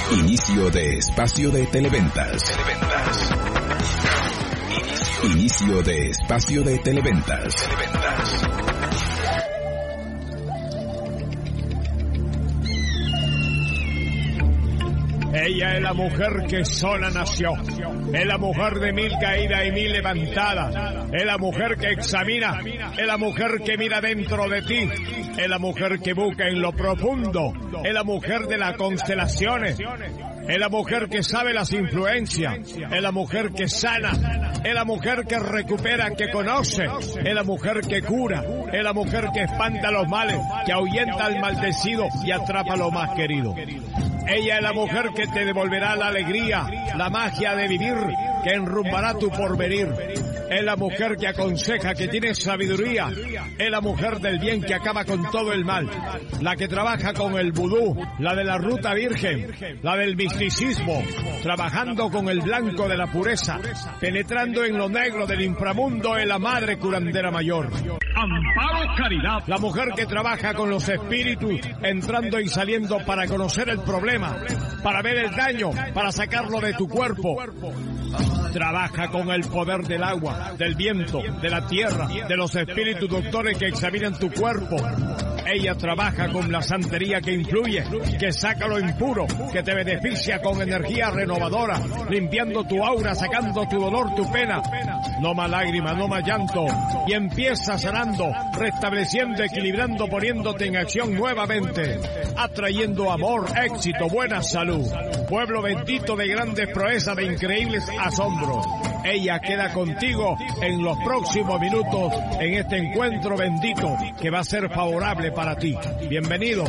Inicio de espacio de Televentas. Inicio de espacio de Televentas. Ella es la mujer que sola nació, es la mujer de 1000 caídas y 1000 levantadas, es la mujer que examina, es la mujer que mira dentro de ti, es la mujer que busca en lo profundo, es la mujer de las constelaciones, es la mujer que sabe las influencias, es la mujer que sana, es la mujer que recupera, que conoce, es la mujer que cura, es la mujer que espanta los males, que ahuyenta al maldecido y atrapa lo más querido. Ella es la mujer que te devolverá la alegría, la magia de vivir, que enrumbará tu porvenir. Es la mujer que aconseja, que tiene sabiduría. Es la mujer del bien que acaba con todo el mal. La que trabaja con el vudú, la de la ruta virgen, la del misticismo, trabajando con el blanco de la pureza, penetrando en lo negro del inframundo, es la madre curandera mayor. Amparo Caridad, la mujer que trabaja con los espíritus, entrando y saliendo para conocer el problema, para ver el daño, para sacarlo de tu cuerpo. Trabaja con el poder del agua, del viento, de la tierra, de los espíritus doctores que examinan tu cuerpo. Ella trabaja con la santería que influye, que saca lo impuro, que te beneficia con energía renovadora, limpiando tu aura, sacando tu dolor, tu pena. No más lágrimas, no más llanto. Y empieza sanando, restableciendo, equilibrando, poniéndote en acción nuevamente, atrayendo amor, éxito, buena salud. Pueblo bendito de grandes proezas, de increíbles asombros. Ella queda contigo en los próximos minutos en este encuentro bendito que va a ser favorable para ti. Bienvenido.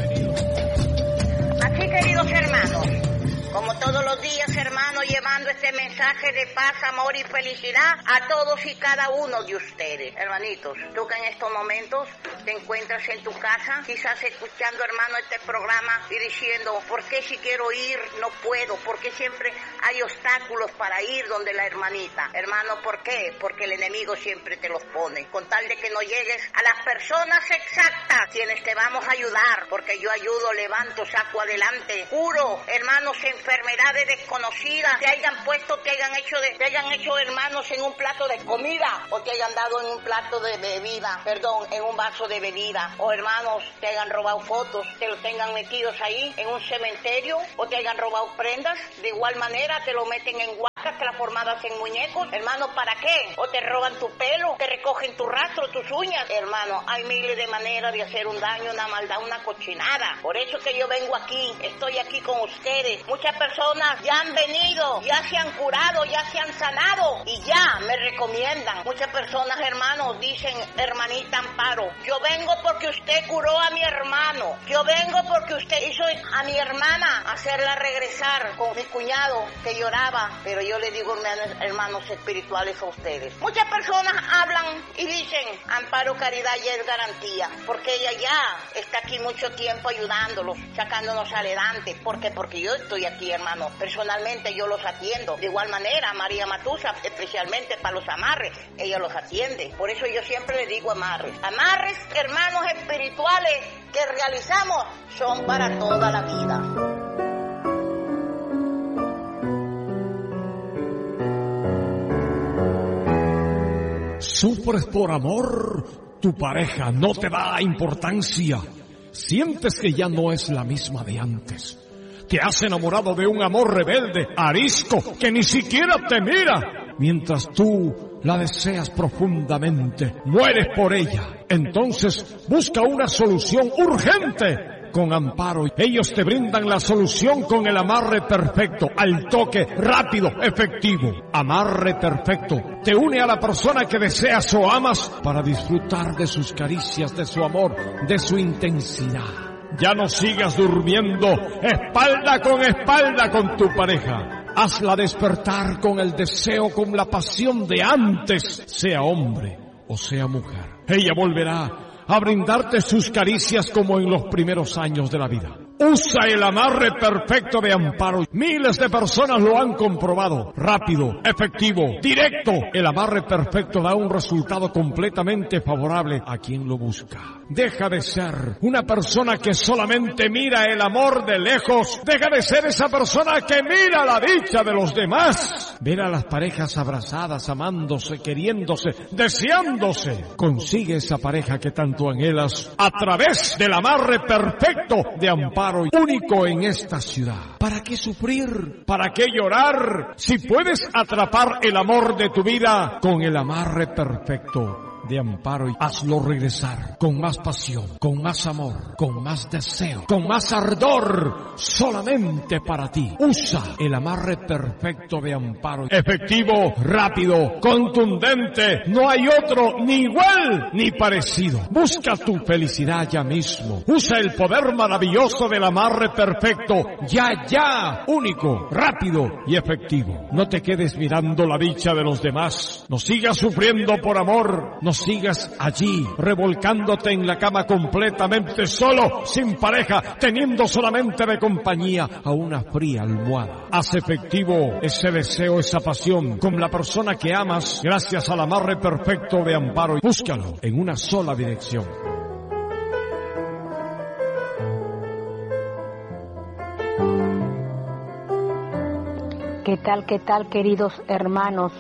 Así, queridos hermanos, como todos los días, hermanos, llevando este mensaje de paz, amor y felicidad a todos y cada uno de ustedes. Hermanitos, tú que en estos momentos te encuentras en tu casa, quizás escuchando, hermano, este programa y diciendo, ¿por qué si quiero ir no puedo? ¿Por qué siempre hay obstáculos para ir donde la hermanita? Hermano, ¿por qué? Porque el enemigo siempre te los pone, con tal de que no llegues a las personas exactas, quienes te vamos a ayudar, porque yo ayudo, levanto, saco adelante, curo, hermanos, enfermedades desconocidas, te hayan puesto, te hayan hecho hermanos en un plato de comida, o te hayan dado en un plato de bebida, en un vaso de bebida, o hermanos, te hayan robado fotos, te lo tengan metidos ahí en un cementerio, o te hayan robado prendas, de igual manera te lo meten en huacas transformadas en muñecos, hermano, ¿para qué? O te roban tu pelo, te recogen tu rastro, tus uñas, hermano, hay miles de maneras de hacer un daño, una maldad, una cochinada. Por eso que yo vengo aquí, estoy aquí con ustedes. Muchas personas ya han venido, ya se han curado, ya se han sanado y ya me recomiendan. Muchas personas, hermanos, dicen, hermanita Amparo, yo vengo porque usted curó a mi hermano, yo vengo porque usted hizo a mi hermana hacerla regresar con mi cuñado que lloraba, pero yo le digo, hermanos espirituales, a ustedes. Muchas personas hablan y dicen, Amparo Caridad ya es garantía, porque ella ya está aquí mucho tiempo ayudándolos, sacándonos adelante. ¿Por qué? Porque yo estoy aquí, hermano, personalmente yo los atiendo. De igual manera, María Matusa, especialmente para los amarres, ella los atiende. Por eso yo siempre le digo amarres, hermanos espirituales que realizamos, son para toda la vida. Sufres por amor, tu pareja no te da importancia, sientes que ya no es la misma de antes. Te has enamorado de un amor rebelde, arisco, que ni siquiera te mira. Mientras tú la deseas profundamente, mueres por ella. Entonces busca una solución urgente. Con Amparo, ellos te brindan la solución con el amarre perfecto, al toque rápido, efectivo. Amarre perfecto te une a la persona que deseas o amas para disfrutar de sus caricias, de su amor, de su intensidad. Ya no sigas durmiendo espalda con tu pareja. Hazla despertar con el deseo, con la pasión de antes, sea hombre o sea mujer. Ella volverá a brindarte sus caricias como en los primeros años de la vida. Usa el amarre perfecto de Amparo. Miles de personas lo han comprobado. Rápido, efectivo, directo. El amarre perfecto da un resultado completamente favorable a quien lo busca. Deja de ser una persona que solamente mira el amor de lejos. Deja de ser esa persona que mira la dicha de los demás. Ver a las parejas abrazadas, amándose, queriéndose, deseándose. Consigue esa pareja que tanto anhelas a través del amarre perfecto de Amparo. Único en esta ciudad. ¿Para qué sufrir? ¿Para qué llorar? Si puedes atrapar el amor de tu vida con el amarre perfecto de Amparo, y hazlo regresar con más pasión, con más amor, con más deseo, con más ardor, solamente para ti. Usa el amarre perfecto de Amparo. Efectivo, rápido, contundente. No hay otro ni igual ni parecido. Busca tu felicidad ya mismo. Usa el poder maravilloso del amarre perfecto. Ya, único, rápido y efectivo. No te quedes mirando la dicha de los demás. No sigas sufriendo por amor. No sigas allí, revolcándote en la cama completamente solo, sin pareja, teniendo solamente de compañía a una fría almohada. Haz efectivo ese deseo, esa pasión, con la persona que amas, gracias al amarre perfecto de Amparo. Búscalo en una sola dirección. ¿Qué tal, queridos hermanos?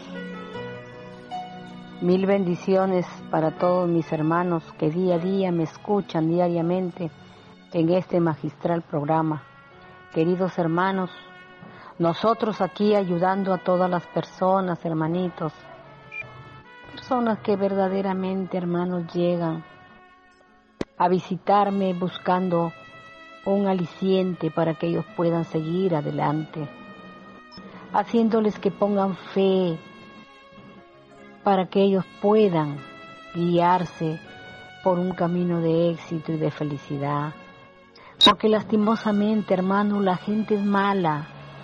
Mil bendiciones para todos mis hermanos que día a día me escuchan diariamente en este magistral programa. Queridos hermanos, nosotros aquí ayudando a todas las personas, hermanitos, personas que verdaderamente, hermanos, llegan a visitarme buscando un aliciente para que ellos puedan seguir adelante, haciéndoles que pongan fe, para que ellos puedan guiarse por un camino de éxito y de felicidad. Porque lastimosamente, hermanos, la gente es mala.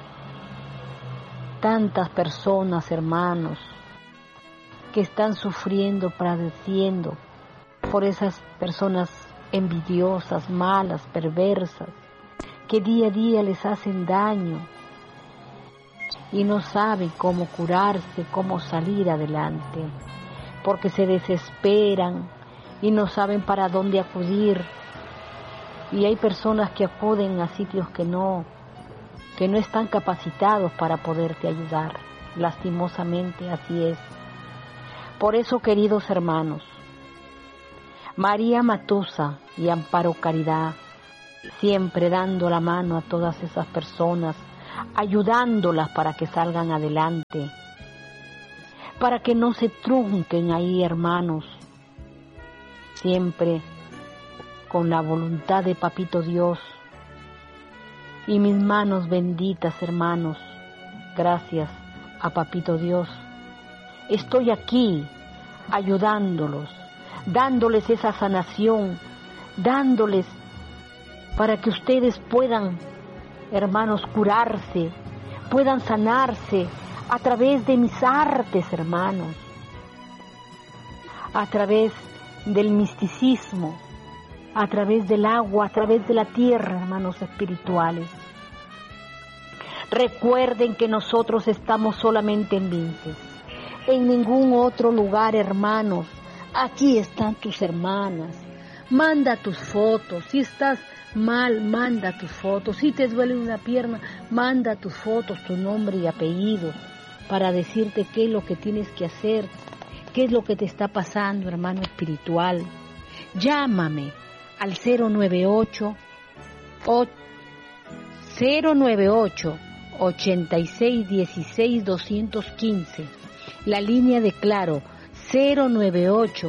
Tantas personas, hermanos, que están sufriendo, padeciendo por esas personas envidiosas, malas, perversas, que día a día les hacen daño y no saben cómo curarse, cómo salir adelante, porque se desesperan y no saben para dónde acudir. Y hay personas que acuden a sitios que no están capacitados para poderte ayudar. Lastimosamente así es. Por eso, queridos hermanos, María Matusa y Amparo Caridad, siempre dando la mano a todas esas personas, ayudándolas para que salgan adelante, para que no se trunquen ahí, hermanos, siempre con la voluntad de Papito Dios y mis manos benditas, hermanos, gracias a Papito Dios, estoy aquí ayudándolos, dándoles esa sanación, dándoles para que ustedes puedan, hermanos, curarse, puedan sanarse a través de mis artes, hermanos, a través del misticismo, a través del agua, a través de la tierra, hermanos espirituales. Recuerden que nosotros estamos solamente en Vinces, en ningún otro lugar, hermanos. Aquí están tus hermanas. Manda tus fotos. Si estás mal, manda tus fotos. Si te duele una pierna, manda tus fotos, tu nombre y apellido, para decirte qué es lo que tienes que hacer, qué es lo que te está pasando, hermano espiritual. Llámame al 098 8616 215, la línea de Claro, 098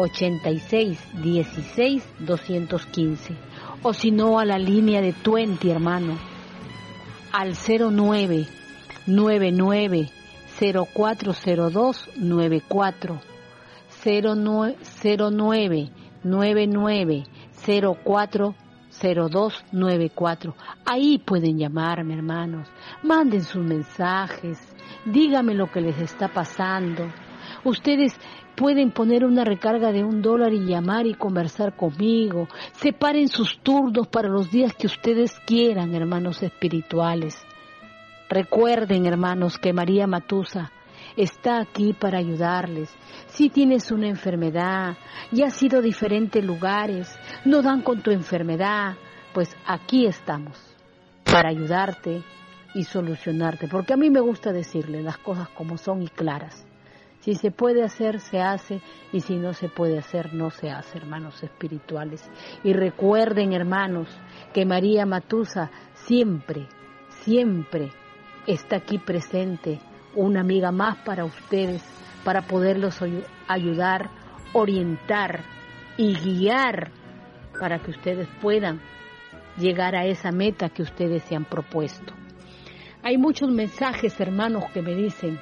8616 215, o si no a la línea de Twenty, hermano, al 09 99 0402 94, 09 99 040294. Ahí pueden llamarme, hermanos. Manden sus mensajes. Díganme lo que les está pasando. Ustedes pueden poner una recarga de $1 y llamar y conversar conmigo. Separen sus turnos para los días que ustedes quieran, hermanos espirituales. Recuerden, hermanos, que María Matuza está aquí para ayudarles. Si tienes una enfermedad, ya has ido a diferentes lugares, no dan con tu enfermedad, pues aquí estamos para ayudarte y solucionarte. Porque a mí me gusta decirle las cosas como son y claras. Si se puede hacer, se hace, y si no se puede hacer, no se hace, hermanos espirituales. Y recuerden, hermanos, que María Matuza siempre, siempre está aquí presente, una amiga más para ustedes, para poderlos ayudar, orientar y guiar para que ustedes puedan llegar a esa meta que ustedes se han propuesto. Hay muchos mensajes, hermanos, que me dicen: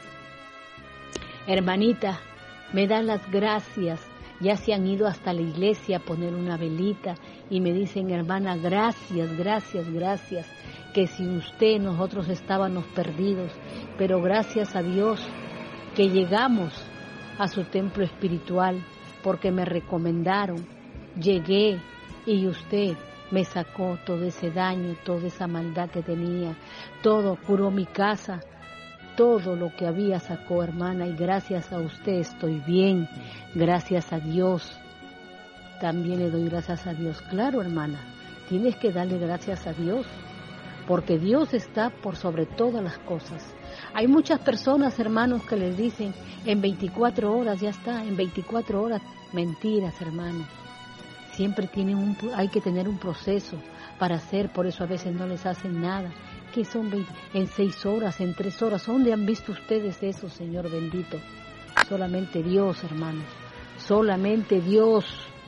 hermanita, me dan las gracias, ya se han ido hasta la iglesia a poner una velita y me dicen: hermana, gracias, gracias, gracias, que sin usted nosotros estábamos perdidos, pero gracias a Dios que llegamos a su templo espiritual porque me recomendaron, llegué y usted me sacó todo ese daño, toda esa maldad que tenía, todo, curó mi casa, todo lo que había sacó, hermana, y gracias a usted estoy bien, gracias a Dios. También le doy gracias a Dios. Claro, hermana, tienes que darle gracias a Dios, porque Dios está por sobre todas las cosas. Hay muchas personas, hermanos, que les dicen: en 24 horas ya está, en 24 horas. Mentiras, hermanos. Siempre hay que tener un proceso para hacer, por eso a veces no les hacen nada. Que son en 6 horas, en 3 horas. ¿Dónde han visto ustedes eso, Señor bendito? Solamente Dios, hermanos. Solamente Dios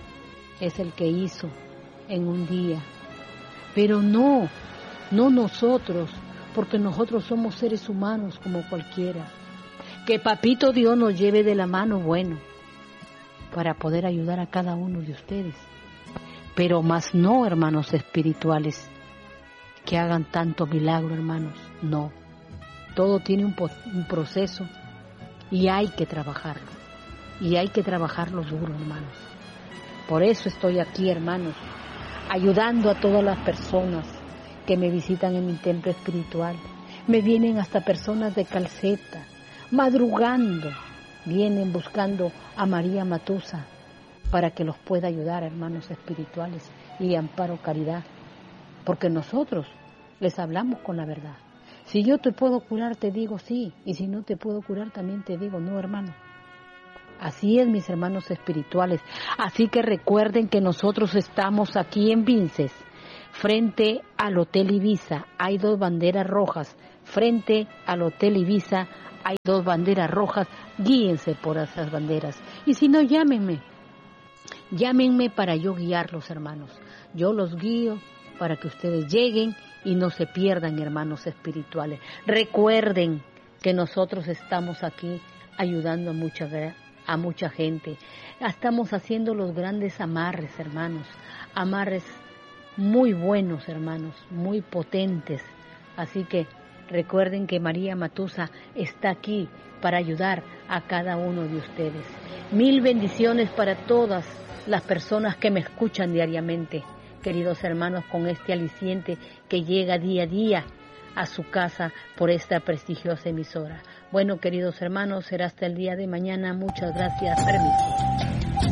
es el que hizo en un día. Pero no nosotros, porque nosotros somos seres humanos como cualquiera. Que Papito Dios nos lleve de la mano, bueno, para poder ayudar a cada uno de ustedes. Pero más no, hermanos espirituales, que hagan tanto milagro, hermanos, no. Todo tiene un proceso y hay que trabajarlo. Y hay que trabajarlo duro, hermanos. Por eso estoy aquí, hermanos, ayudando a todas las personas que me visitan en mi templo espiritual. Me vienen hasta personas de Calceta, madrugando, vienen buscando a María Matuza para que los pueda ayudar, hermanos espirituales, y Amparo Caridad, porque nosotros les hablamos con la verdad. Si yo te puedo curar, te digo sí, y si no te puedo curar, también te digo no, hermano. Así es, mis hermanos espirituales. Así que recuerden que nosotros estamos aquí en Vinces, frente al Hotel Ibiza. Hay 2 banderas rojas. Frente al Hotel Ibiza hay 2 banderas rojas. Guíense por esas banderas. Y si no, llámenme. Llámenme para yo guiarlos, hermanos. Yo los guío para que ustedes lleguen y no se pierdan, hermanos espirituales. Recuerden que nosotros estamos aquí ayudando a mucha gente. Estamos haciendo los grandes amarres, hermanos. Amarres muy buenos, hermanos, muy potentes. Así que recuerden que María Matuza está aquí para ayudar a cada uno de ustedes. 1000 bendiciones para todas las personas que me escuchan diariamente, queridos hermanos, con este aliciente que llega día a día a su casa por esta prestigiosa emisora. Bueno, queridos hermanos, será hasta el día de mañana. Muchas gracias. Permiso.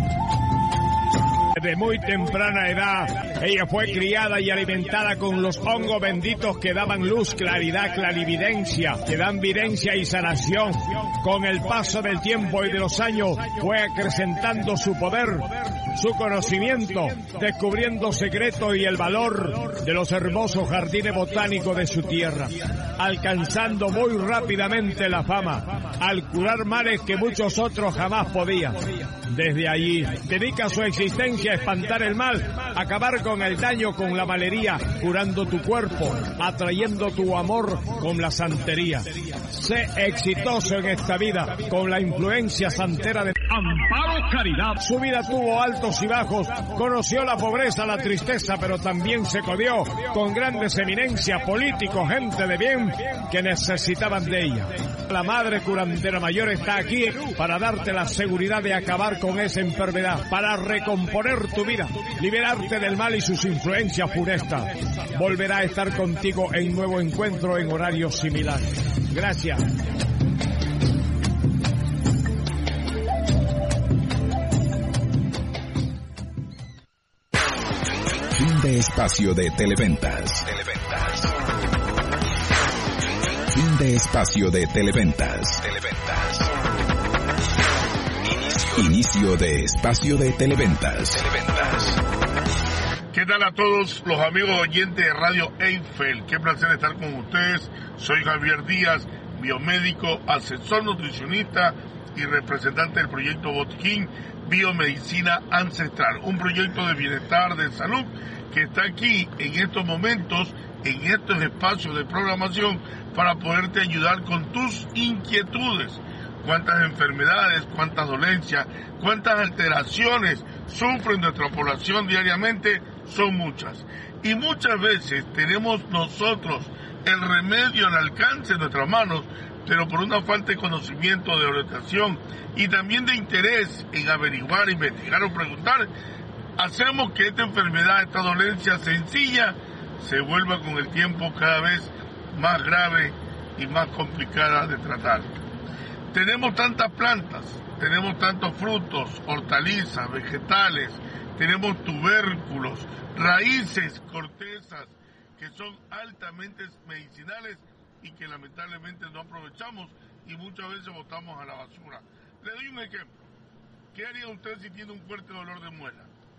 De muy temprana edad, ella fue criada y alimentada con los hongos benditos que daban luz, claridad, clarividencia, que dan videncia y sanación. Con el paso del tiempo y de los años, fue acrecentando su poder, su conocimiento, descubriendo secretos y el valor de los hermosos jardines botánicos de su tierra, alcanzando muy rápidamente la fama, al curar males que muchos otros jamás podían. Desde allí, dedica su existencia a espantar el mal, acabar con el daño con la malería, curando tu cuerpo, atrayendo tu amor con la santería. Sé exitoso en esta vida con la influencia santera de... Amparo Caridad. Su vida tuvo altos y bajos, conoció la pobreza, la tristeza, pero también se codió con grandes eminencias, políticos, gente de bien que necesitaban de ella. La Madre Curandera Mayor está aquí para darte la seguridad de acabar con esa enfermedad, para recomponer tu vida, liberarte del mal y sus influencias funestas. Volverá a estar contigo en nuevo encuentro en horario similar. Gracias. Fin de espacio de Televentas. Fin de espacio de Televentas. Inicio de espacio de Televentas. ¿Qué tal a todos los amigos oyentes de Radio Eiffel? Qué placer estar con ustedes. Soy Javier Díaz, biomédico, asesor nutricionista y representante del proyecto Botiquín Biomedicina Ancestral, un proyecto de bienestar, de salud, que está aquí en estos momentos, en estos espacios de programación, para poderte ayudar con tus inquietudes. Cuántas enfermedades, cuántas dolencias, cuántas alteraciones sufre nuestra población diariamente, son muchas. Y muchas veces tenemos nosotros el remedio al alcance de nuestras manos, pero por una falta de conocimiento, de orientación y también de interés en averiguar, investigar o preguntar, hacemos que esta enfermedad, esta dolencia sencilla, se vuelva con el tiempo cada vez más grave y más complicada de tratar. Tenemos tantas plantas, tenemos tantos frutos, hortalizas, vegetales, tenemos tubérculos, raíces, cortezas, que son altamente medicinales y que lamentablemente no aprovechamos y muchas veces botamos a la basura. Le doy un ejemplo. ¿Qué haría usted si tiene un fuerte dolor de muela?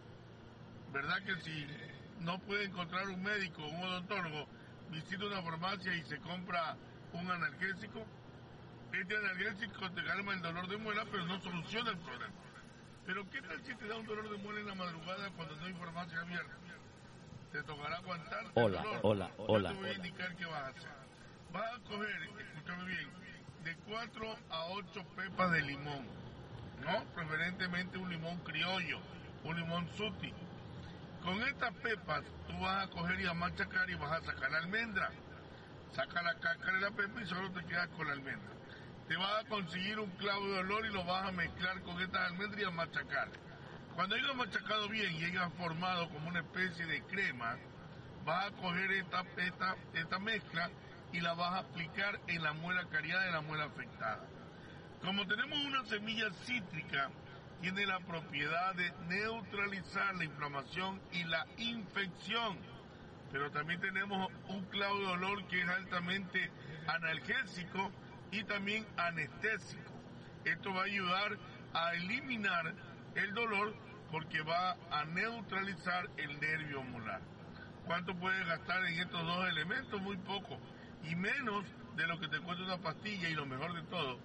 ¿Verdad que si no puede encontrar un médico o un odontólogo, visita una farmacia y se compra un analgésico? Este analgésico te calma el dolor de muela, pero no soluciona el problema. Pero ¿qué tal si te da un dolor de muela en la madrugada cuando no hay farmacia abierta? Te tocará aguantar el dolor. Yo te voy a indicar qué vas a hacer. Vas a coger, escúchame bien, de 4 a 8 pepas de limón, ¿no? Preferentemente un limón criollo, un limón suti. Con estas pepas tú vas a coger y a machacar y vas a sacar la almendra. Saca la cáscara de la pepa y solo te quedas con la almendra. Te vas a conseguir un clavo de olor y lo vas a mezclar con estas almendras y a machacar. Cuando hayas machacado bien y hayas formado como una especie de crema, vas a coger esta mezcla y la vas a aplicar en la muela cariada y la muela afectada. Como tenemos una semilla cítrica, tiene la propiedad de neutralizar la inflamación y la infección. Pero también tenemos un clavo de olor que es altamente analgésico y también anestésico. Esto va a ayudar a eliminar el dolor porque va a neutralizar el nervio molar. ¿Cuánto puedes gastar en estos dos elementos? Muy poco. Y menos de lo que te cuesta una pastilla, y lo mejor de todo,